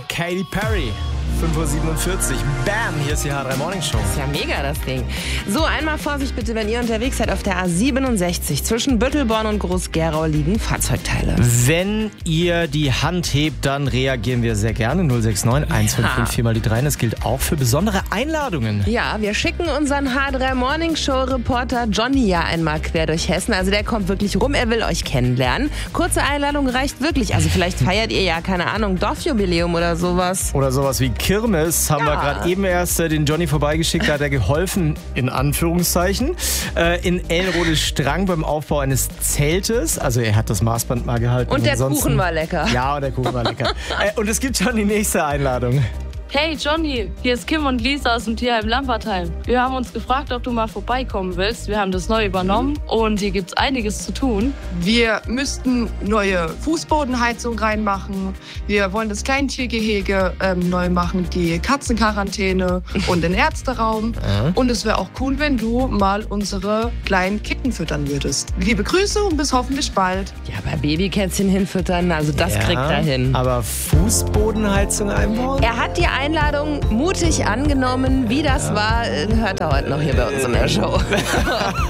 Katy Perry. 5:47 Uhr. Bam, hier ist die H3 Morning Show. Ist ja mega, das Ding. So, einmal Vorsicht bitte, wenn ihr unterwegs seid auf der A67. Zwischen Büttelborn und Groß-Gerau liegen Fahrzeugteile. Wenn ihr die Hand hebt, dann reagieren wir sehr gerne. 069 155 4 mal die 3. Das gilt auch für besondere Einladungen. Ja, wir schicken unseren H3 Morning Show Reporter Johnny ja einmal quer durch Hessen. Also der kommt wirklich rum, er will euch kennenlernen. Kurze Einladung reicht wirklich. Also vielleicht feiert ihr ja, keine Ahnung, Dorfjubiläum oder sowas. Oder sowas wie Kirmes haben wir gerade eben erst den Johnny vorbeigeschickt, da hat er geholfen, in Anführungszeichen, in Elrode-Strang beim Aufbau eines Zeltes. Also er hat das Maßband mal gehalten. Und der Kuchen war lecker. Ja, der Kuchen war lecker. Und es gibt schon die nächste Einladung. Hey Johnny, hier ist Kim und Lisa aus dem Tierheim Lampertheim. Wir haben uns gefragt, ob du mal vorbeikommen willst. Wir haben das neu übernommen und hier gibt's einiges zu tun. Wir müssten neue Fußbodenheizung reinmachen. Wir wollen das Kleintiergehege neu machen, die Katzenquarantäne und den Ärzteraum. Und es wäre auch cool, wenn du mal unsere kleinen Kitten füttern würdest. Liebe Grüße und bis hoffentlich bald. Ja, bei Babykätzchen hinfüttern, also das kriegt er hin. Aber Fußbodenheizung einbauen? Er hat die Einladung mutig angenommen. Wie das war, hört er heute noch hier bei uns in der Show.